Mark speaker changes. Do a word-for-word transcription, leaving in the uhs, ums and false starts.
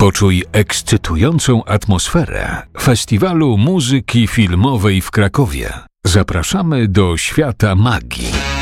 Speaker 1: Poczuj ekscytującą atmosferę Festiwalu Muzyki Filmowej w Krakowie. Zapraszamy do świata magii.